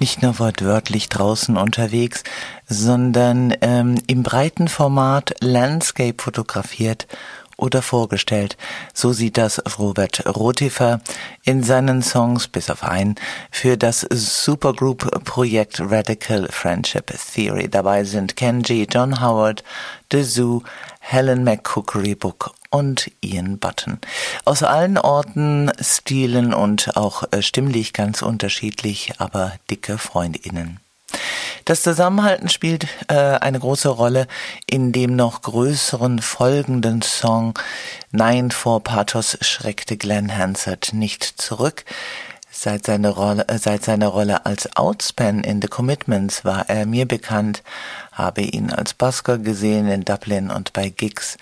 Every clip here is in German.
nicht nur wortwörtlich draußen unterwegs, sondern im breiten Format Landscape fotografiert oder vorgestellt. So sieht das Robert Rotifer in seinen Songs, bis auf einen, für das Supergroup-Projekt Radical Friendship Theory. Dabei sind Kenji, John Howard, The Zoo, Helen McCookery-Book und Ian Button. Aus allen Orten, Stilen und auch stimmlich ganz unterschiedlich, aber dicke FreundInnen. Das Zusammenhalten spielt eine große Rolle in dem noch größeren folgenden Song Nein, vor Pathos schreckte Glen Hansard nicht zurück. Seit seiner Rolle als Outspan in The Commitments war er mir bekannt, habe ihn als Busker gesehen in Dublin und bei Gigs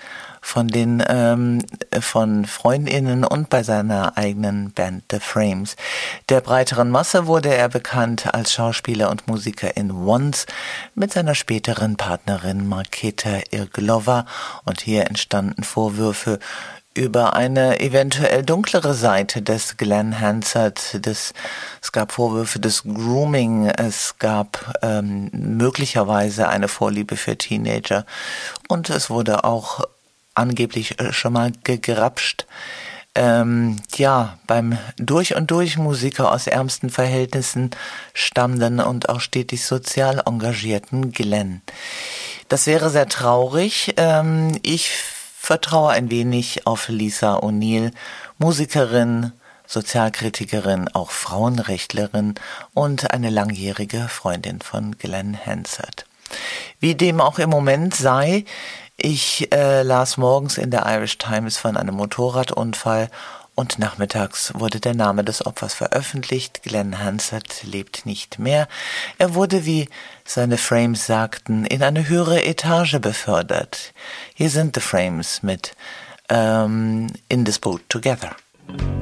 von FreundInnen und bei seiner eigenen Band The Frames. Der breiteren Masse wurde er bekannt als Schauspieler und Musiker in Once mit seiner späteren Partnerin Marketa Irglova, und hier entstanden Vorwürfe über eine eventuell dunklere Seite des Glen Hansard. Es gab Vorwürfe des Grooming, es gab möglicherweise eine Vorliebe für Teenager und es wurde auch angeblich schon mal gegrapscht. Beim durch und durch Musiker aus ärmsten Verhältnissen stammenden und auch stetig sozial engagierten Glen. Das wäre sehr traurig. Ich vertraue ein wenig auf Lisa O'Neill, Musikerin, Sozialkritikerin, auch Frauenrechtlerin und eine langjährige Freundin von Glen Hansard. Wie dem auch im Moment sei, ich las morgens in der Irish Times von einem Motorradunfall und nachmittags wurde der Name des Opfers veröffentlicht. Glen Hansard lebt nicht mehr. Er wurde, wie seine Frames sagten, in eine höhere Etage befördert. Hier sind The Frames mit In This Boat Together.